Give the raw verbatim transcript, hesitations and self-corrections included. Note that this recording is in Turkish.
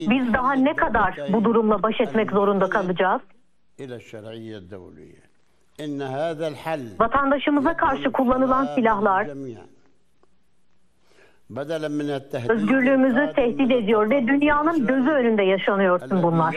Biz daha ne kadar bu durumla baş etmek zorunda kalacağız? Vatandaşımıza karşı kullanılan silahlar özgürlüğümüzü tehdit ediyor ve dünyanın gözü önünde yaşanıyor bunlar.